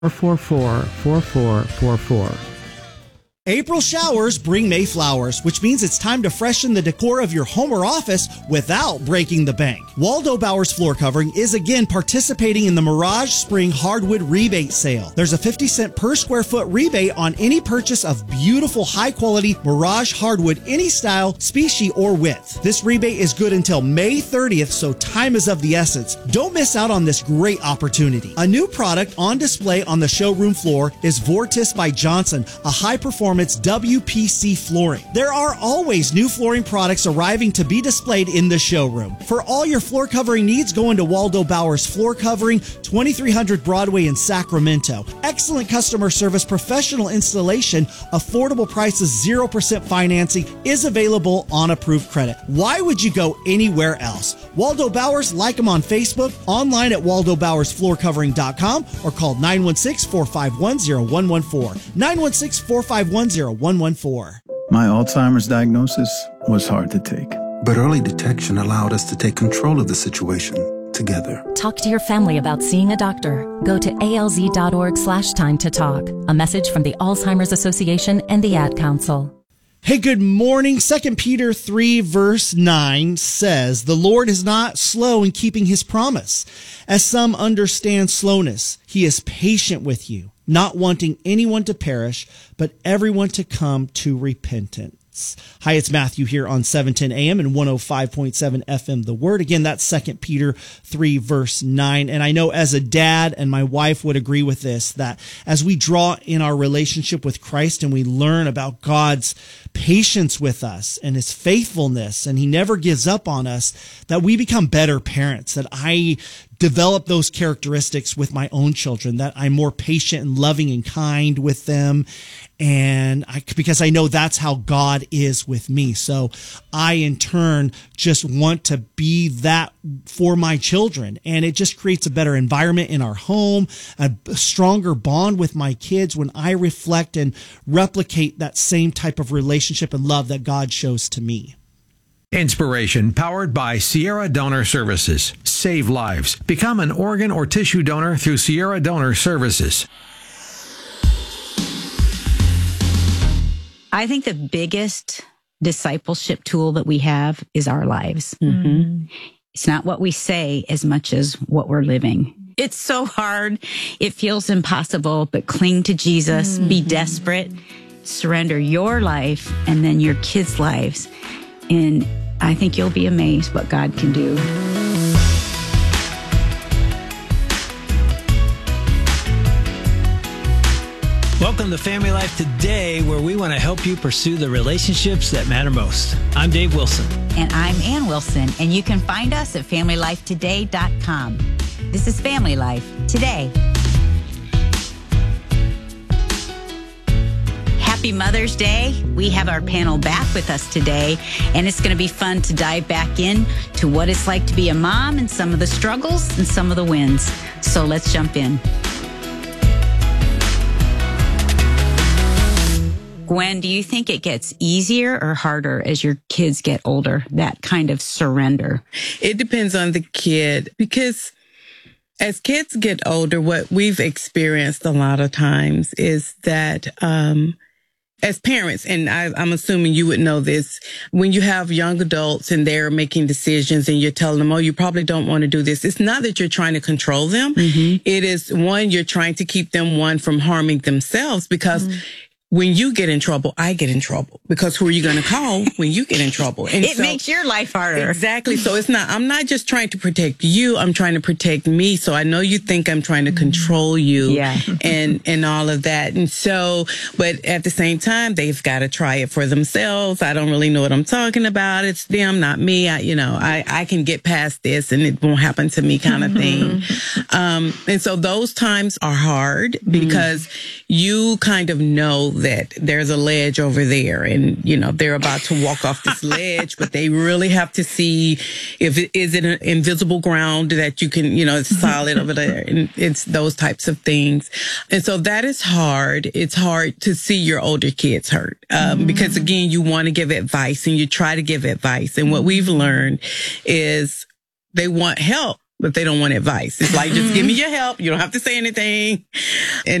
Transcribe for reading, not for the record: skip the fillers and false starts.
444-4444. April showers bring May flowers, which means it's time to freshen the decor of your home or office without breaking the bank. Waldo Bowers Floor Covering is again participating in the Mirage Spring Hardwood Rebate Sale. There's a 50-cent per square foot rebate on any purchase of beautiful, high-quality Mirage hardwood, any style, species, or width. This rebate is good until May 30th, so time is of the essence. Don't miss out on this great opportunity. A new product on display on the showroom floor is Vortis by Johnson, a high-performance WPC flooring. There are always new flooring products arriving to be displayed in the showroom. For all your floor covering needs, go into Waldo Bowers Floor Covering, 2300 Broadway in Sacramento. Excellent customer service, professional installation, affordable prices, 0% financing is available on approved credit. Why would you go anywhere else? Waldo Bowers, like them on Facebook, online at waldobowersfloorcovering.com, or call 916-451-0114. 916-451-0114. My Alzheimer's diagnosis was hard to take. But early detection allowed us to take control of the situation together. Talk to your family about seeing a doctor. Go to alz.org/time to talk. A message from the Alzheimer's Association and the Ad Council. Hey, good morning. 2 Peter 3 verse 9 says, "The Lord is not slow in keeping his promise, as some understand slowness. He is patient with you, not wanting anyone to perish, but everyone to come to repentance." Hi, it's Matthew here on 710 AM and 105.7 FM The Word. Again, that's 2 Peter 3 verse 9. And I know as a dad, and my wife would agree with this, that as we draw in our relationship with Christ and we learn about God's patience with us and his faithfulness, and he never gives up on us, that we become better parents, that I develop those characteristics with my own children, that I'm more patient and loving and kind with them. And because I know that's how God is with me. So I, in turn, just want to be that for my children. And it just creates a better environment in our home, a stronger bond with my kids when I reflect and replicate that same type of relationship and love that God shows to me. Inspiration powered by Sierra Donor Services. Save lives. Become an organ or tissue donor through Sierra Donor Services. I think the biggest discipleship tool that we have is our lives. Mm-hmm. It's not what we say as much as what we're living. It's so hard. It feels impossible, but cling to Jesus, be desperate, surrender your life and then your kids' lives. And I think you'll be amazed what God can do. Welcome to Family Life Today, where we want to help you pursue the relationships that matter most. I'm Dave Wilson. And I'm Ann Wilson, and you can find us at FamilyLifeToday.com. This is Family Life Today. Happy Mother's Day. We have our panel back with us today, and it's going to be fun to dive back in to what it's like to be a mom and some of the struggles and some of the wins. So let's jump in. Gwen, do you think it gets easier or harder as your kids get older, that kind of surrender? It depends on the kid, because as kids get older, what we've experienced a lot of times is that as parents, and I'm assuming you would know this, when you have young adults and they're making decisions and you're telling them, oh, you probably don't want to do this. It's not that you're trying to control them. Mm-hmm. It is, one, you're trying to keep them, from harming themselves, because when you get in trouble, I get in trouble, because who are you going to call when you get in trouble? And it makes your life harder. Exactly. So I'm not just trying to protect you. I'm trying to protect me. So I know you think I'm trying to control you and all of that. And so, but at the same time, they've got to try it for themselves. I don't really know what I'm talking about. It's them, not me. I can get past this and it won't happen to me, kind of thing. And so those times are hard, because you kind of know that there's a ledge over there, and they're about to walk off this ledge, but they really have to see if it is an invisible ground that you can, it's solid over there, and it's those types of things. And so that is hard. It's hard to see your older kids hurt, because again, you want to give advice and you try to give advice, and what we've learned is they want help, but they don't want advice. It's like, just give me your help. You don't have to say anything. And